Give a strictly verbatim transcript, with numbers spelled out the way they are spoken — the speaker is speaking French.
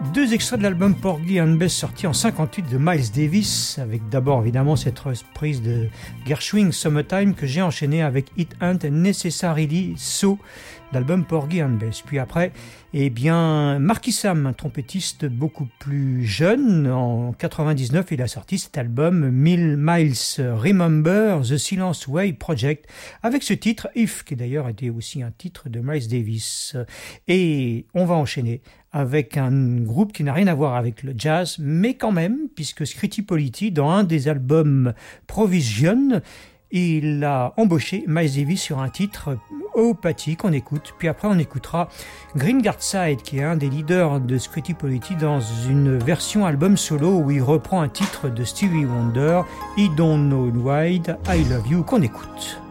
Deux extraits de l'album Porgy and Bess sorti en cinquante-huit de Miles Davis, avec d'abord évidemment cette reprise de Gershwin Summertime que j'ai enchaîné avec It Ain't Necessarily So, l'album Porgy and Bess. Puis après, eh bien, Marky Sam, un trompettiste beaucoup plus jeune, en quatre-vingt-dix-neuf, il a sorti cet album Miles Remember the Silence Way Project, avec ce titre If, qui d'ailleurs était aussi un titre de Miles Davis. Et on va enchaîner avec un groupe qui n'a rien à voir avec le jazz, mais quand même, puisque Scritti Politti, dans un des albums Provision, il a embauché Miles Davis sur un titre Opathy qu'on écoute, puis après on écoutera Green Side, qui est un des leaders de Scritti Politti, dans une version album solo où il reprend un titre de Stevie Wonder, He Don't Know Why I Love You, qu'on écoute.